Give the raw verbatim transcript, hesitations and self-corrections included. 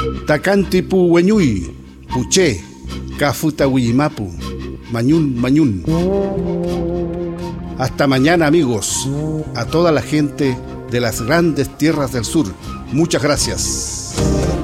Tacantipu Hueñuy, Puché, Cafuta Huimapu, Mañún Mañún. Hasta mañana, amigos, a toda la gente de las grandes tierras del sur. Muchas gracias.